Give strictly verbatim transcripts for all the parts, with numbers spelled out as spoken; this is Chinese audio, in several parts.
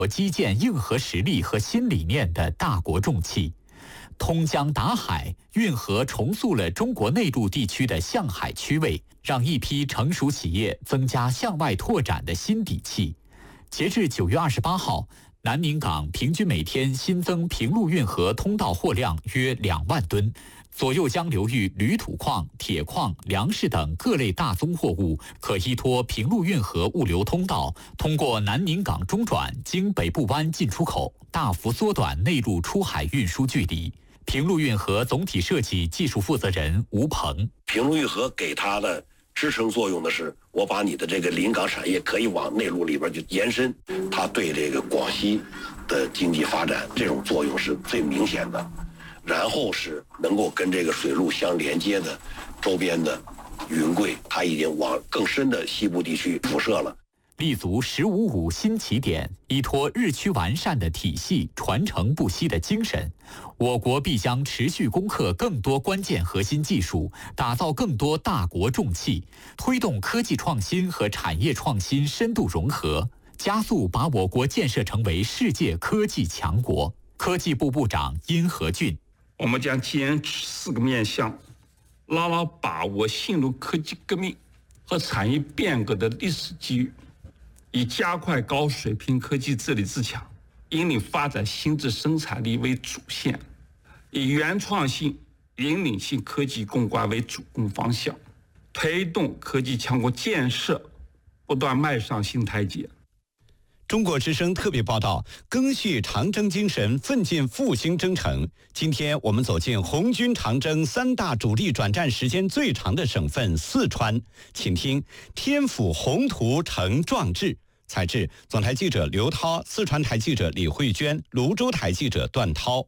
基建硬核实力和新理念的大国重器。通江达海，运河重塑了中国内陆地区的向海区位，让一批成熟企业增加向外拓展的新底气。截至九月二十八号，南宁港平均每天新增平陆运河通道货量约两万吨，左右江流域铝土矿、铁矿、粮食等各类大宗货物可依托平陆运河物流通道，通过南宁港中转，经北部湾进出口，大幅缩短内陆出海运输距离。平陆运河总体设计技术负责人吴鹏： 平陆运河给它的支撑作用的是，我把你的这个临港产业可以往内陆里边去延伸，它对这个广西的经济发展这种作用是最明显的。然后是能够跟这个水路相连接的周边的云贵，它已经往更深的西部地区辐射了。 立足“十五五”新起点，依托日趋完善的体系、传承不息的精神，我国必将持续攻克更多关键核心技术，打造更多大国重器，推动科技创新和产业创新深度融合，加速把我国建设成为世界科技强国。科技部部长殷和俊： 我们将坚持四个面向，牢牢把握新路科技革命和产业变革的历史机遇，以加快高水平科技自立自强、引领发展新质生产力为主线，以原创性、引领性科技攻关为主攻方向，推动科技强国建设不断迈上新台阶。 中国之声特别报道：赓续长征精神，奋进复兴征程。今天我们走进红军长征三大主力转战时间最长的省份四川，请听天府宏图成壮志。采制总台记者刘涛，四川台记者李慧娟，泸州台记者段涛。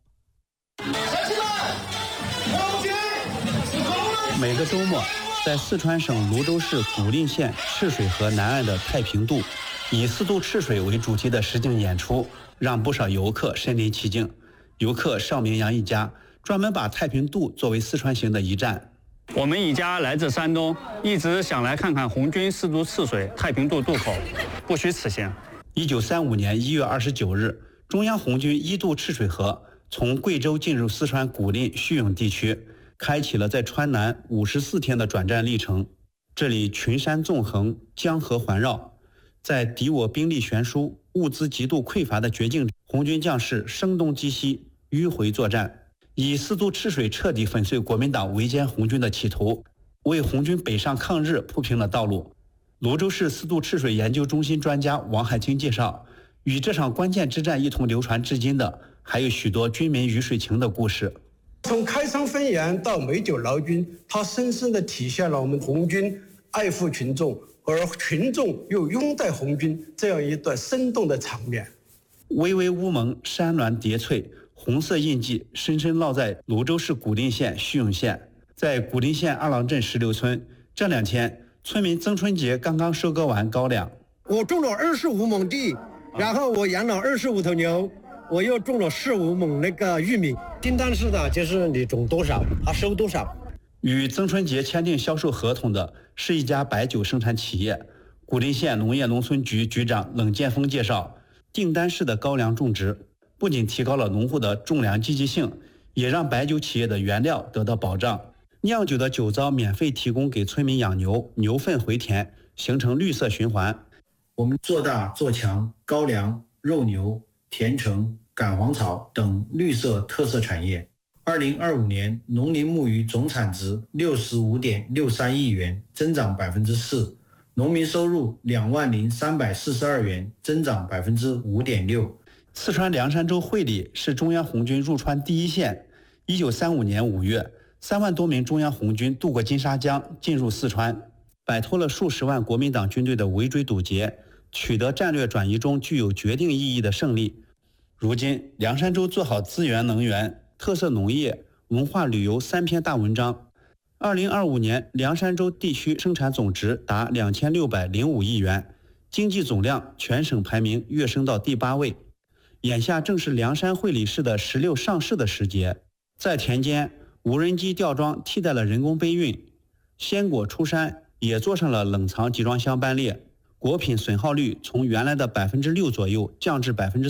每个周末，在四川省泸州市古蔺县赤水河南岸的太平渡，以四渡赤水为主题的实景演出，让不少游客身临其境。游客邵明阳一家专门把太平渡作为四川行的一站。 我们一家来自山东，一直想来看看红军四渡赤水太平渡渡口，不虚此行。 一九三五年一月二十九日，中央红军一渡赤水河，从贵州进入四川古蔺叙永地区，开启了在川南五十四天的转战历程。这里群山纵横，江河环绕，在敌我兵力悬殊、物资极度匮乏的绝境，红军将士声东击西，迂回作战，以四渡赤水彻底粉碎国民党围歼红军的企图，为红军北上抗日铺平了道路。泸州市四渡赤水研究中心专家王海清介绍，与这场关键之战一同流传至今的，还有许多军民鱼水情的故事。 从开仓分盐到美酒劳军，它深深地体现了我们红军爱护群众，而群众又拥戴红军这样一段生动的场面。 巍巍乌蒙，山峦叠翠，红色印记深深烙在泸州市古蔺县叙永县。在古蔺县二郎镇石榴村，这两天村民曾春节刚刚收割完高粱。 我种了二十五亩地，然后我养了二十五头牛，我又种了十五亩那个玉米。订单式的就是你种多少，他收多少。 与曾春节签订销售合同的是一家白酒生产企业。古蔺县农业农村局局长冷建峰介绍，订单式的高粱种植不仅提高了农户的种粮积极性，也让白酒企业的原料得到保障。酿酒的酒糟免费提供给村民养牛，牛粪回填，形成绿色循环。 我们做大做强高粱、肉牛、甜橙、赶黄草等绿色特色产业。二零二五年农林牧渔总产值六十五点六三亿元，增长百分之四；农民收入两万零三百四十二元，增长百分之五点六。 四川凉山州会理是中央红军入川第一线。一九三五年五月，三万多名中央红军渡过金沙江，进入四川，摆脱了数十万国民党军队的围追堵截，取得战略转移中具有决定意义的胜利。如今，凉山州做好资源能源、特色农业、文化旅游三篇大文章。二零二五年，凉山州地区生产总值达两千六百零五亿元，经济总量全省排名跃升到第八位。眼下正是凉山会理市的石榴上市的时节，在田间，无人机吊装替代了人工背运，鲜果出山也做上了冷藏集装箱班列，果品损耗率从原来的百分之六左右降至百分之